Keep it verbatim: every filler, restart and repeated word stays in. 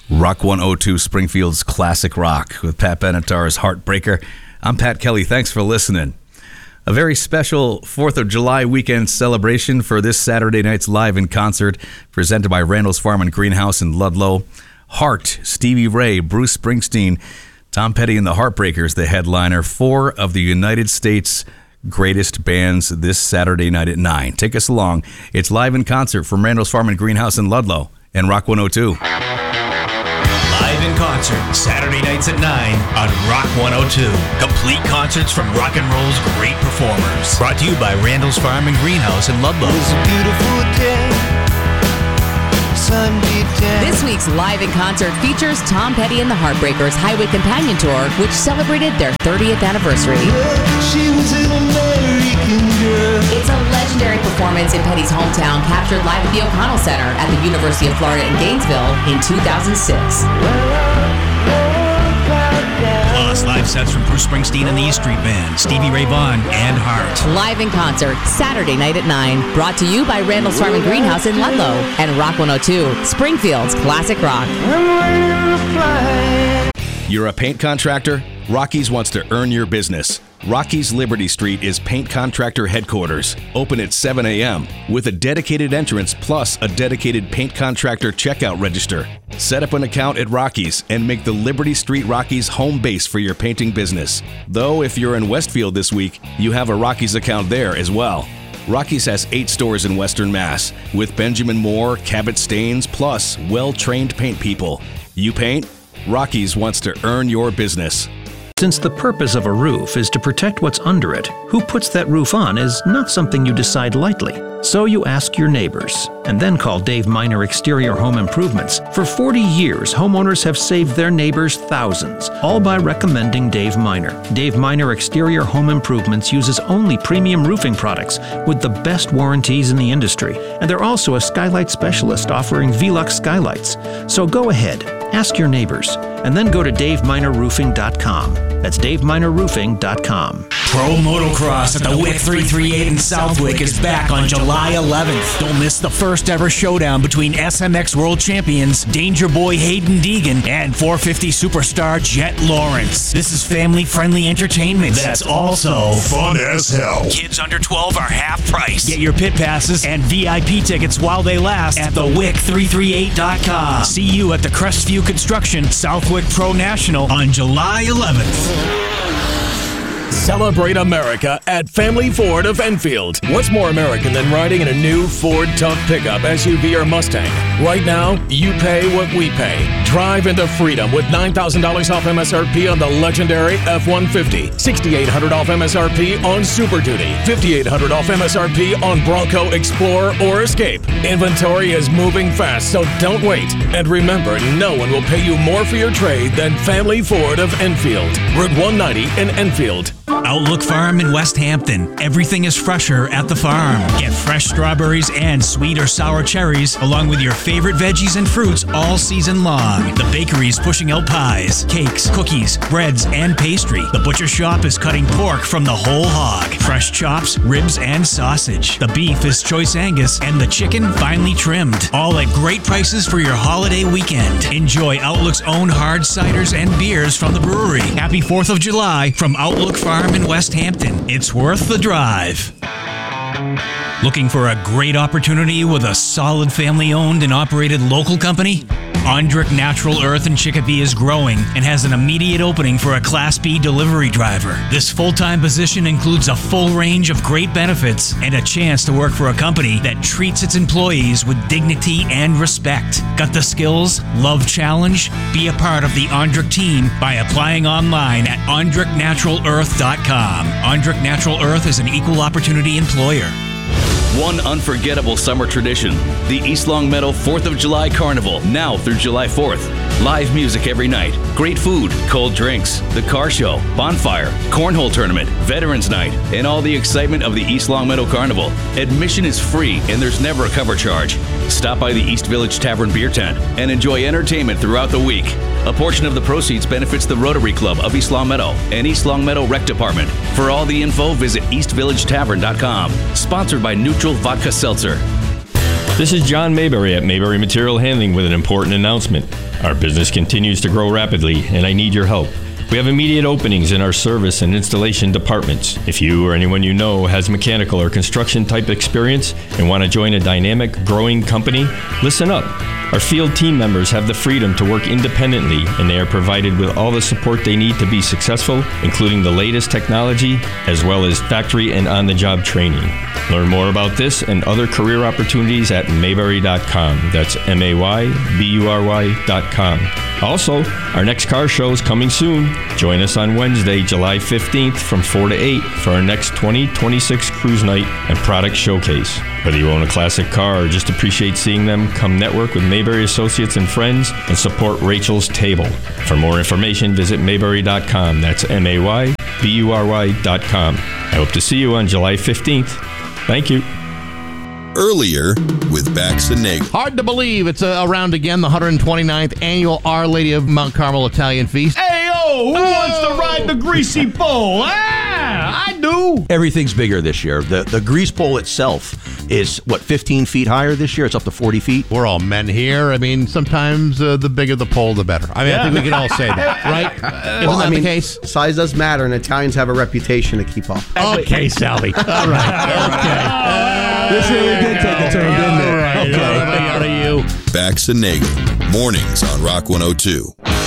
Rock one oh two, Springfield's classic rock with Pat Benatar's Heartbreaker. I'm Pat Kelly. Thanks for listening. A very special fourth of July weekend celebration for this Saturday night's live in concert presented by Randall's Farm and Greenhouse in Ludlow. Heart, Stevie Ray, Bruce Springsteen, Tom Petty and the Heartbreakers, the headliner. Four of the United States' greatest bands this Saturday night at nine. Take us along. It's live in concert from Randall's Farm and Greenhouse in Ludlow and Rock one oh two. Live in concert, Saturday nights at nine on Rock one oh two. Complete concerts from rock and roll's great performers. Brought to you by Randall's Farm and Greenhouse in Ludlow. It was a beautiful day. Sun beat down. This week's Live in Concert features Tom Petty and the Heartbreakers Highway Companion Tour, which celebrated their thirtieth anniversary. She was an American girl. It's a legendary performance in Petty's hometown, captured live at the O'Connell Center at the University of Florida in Gainesville in two thousand six. Plus, live sets from Bruce Springsteen and the E Street Band, Stevie Ray Vaughan, and Heart. Live in concert, Saturday night at nine. Brought to you by Randall's Farm and Greenhouse in Ludlow and Rock one oh two, Springfield's classic rock. You're a paint contractor? Rockies wants to earn your business. Rockies Liberty Street is paint contractor headquarters. Open at seven a.m. with a dedicated entrance plus a dedicated paint contractor checkout register. Set up an account at Rockies and make the Liberty Street Rockies home base for your painting business. Though if you're in Westfield this week, you have a Rockies account there as well. Rockies has eight stores in Western Mass with Benjamin Moore, Cabot Stains, plus well-trained paint people. You paint? Rockies wants to earn your business. Since the purpose of a roof is to protect what's under it, who puts that roof on is not something you decide lightly. So you ask your neighbors, and then call Dave Miner Exterior Home Improvements. For forty years, homeowners have saved their neighbors thousands, all by recommending Dave Miner. Dave Miner Exterior Home Improvements uses only premium roofing products with the best warranties in the industry. And they're also a skylight specialist offering Velux skylights. So go ahead, ask your neighbors, and then go to dave miner roofing dot com. That's dave miner roofing dot com. Pro Motocross at the W I C three thirty-eight in Southwick is back on July eleventh. Don't miss the first ever showdown between S M X World Champions Danger Boy Hayden Deegan and four fifty superstar Jet Lawrence. This is family-friendly entertainment that's also fun as hell. Kids under twelve are half price. Get your pit passes and V I P tickets while they last at the W I C three thirty-eight dot com. See you at the Crestview Construction Southwick Pro National on July eleventh. Celebrate America at Family Ford of Enfield. What's more American than riding in a new Ford Tough pickup, S U V, or Mustang? Right now, you pay what we pay. Drive into freedom with nine thousand dollars off M S R P on the legendary F one fifty, six thousand eight hundred dollars off M S R P on Super Duty, five thousand eight hundred dollars off M S R P on Bronco, Explorer, or Escape. Inventory is moving fast, so don't wait. And remember, no one will pay you more for your trade than Family Ford of Enfield. Route one ninety in Enfield. Outlook Farm in West Hampton. Everything is fresher at the farm. Get fresh strawberries and sweet or sour cherries, along with your favorite veggies and fruits all season long. The bakery is pushing out pies, cakes, cookies, breads, and pastry. The butcher shop is cutting pork from the whole hog. Fresh chops, ribs, and sausage. The beef is choice Angus, and the chicken finely trimmed. All at great prices for your holiday weekend. Enjoy Outlook's own hard ciders and beers from the brewery. Happy fourth of July from Outlook Farm in West Hampton. It's worth the drive. Looking for a great opportunity with a solid family-owned and operated local company? Ondrick Natural Earth in Chicopee is growing and has an immediate opening for a Class B delivery driver. This full-time position includes a full range of great benefits and a chance to work for a company that treats its employees with dignity and respect. Got the skills? Love challenge? Be a part of the Ondrick team by applying online at ondrick natural earth dot com. Ondrick Natural Earth is an equal opportunity employer. One unforgettable summer tradition, the East Longmeadow fourth of July Carnival, now through July fourth. Live music every night, great food, cold drinks, the car show, bonfire, cornhole tournament, Veterans Night, and all the excitement of the East Longmeadow Carnival. Admission is free and there's never a cover charge. Stop by the East Village Tavern Beer Tent and enjoy entertainment throughout the week. A portion of the proceeds benefits the Rotary Club of East Longmeadow and East Longmeadow Rec Department. For all the info, visit east village tavern dot com. Sponsored by Neutral Vodka Seltzer. This is John Mayberry at Mayberry Material Handling with an important announcement. Our business continues to grow rapidly, and I need your help. We have immediate openings in our service and installation departments. If you or anyone you know has mechanical or construction type experience and want to join a dynamic, growing company, listen up. Our field team members have the freedom to work independently, and they are provided with all the support they need to be successful, including the latest technology, as well as factory and on-the-job training. Learn more about this and other career opportunities at mayberry dot com. That's M A Y B U R Y dot com. Also, our next car show is coming soon. Join us on Wednesday, July fifteenth from four to eight for our next twenty twenty-six Cruise Night and Product Showcase. Whether you own a classic car or just appreciate seeing them, come network with Mayberry Associates and Friends and support Rachel's Table. For more information, visit mayberry dot com. That's M A Y B U R Y dot com. I hope to see you on July fifteenth. Thank you. Earlier with Bax and Nagel. Hard to believe it's uh, around again, the one hundred twenty-ninth Annual Our Lady of Mount Carmel Italian Feast. Hey, oh, who oh. wants to ride the greasy pole? Ah, I do. Everything's bigger this year. The the grease pole itself is, what, fifteen feet higher this year? It's up to forty feet. We're all men here. I mean, sometimes uh, the bigger the pole, the better. I mean, yeah. I think we can all say that, right? Uh, Isn't well, that I mean, the case? Size does matter, and Italians have a reputation to keep up. Okay, Sally. All right. Okay. Uh, this really did take a turn, didn't it? All right. Okay. How are you? Bax and Nagel, mornings on Rock one oh two.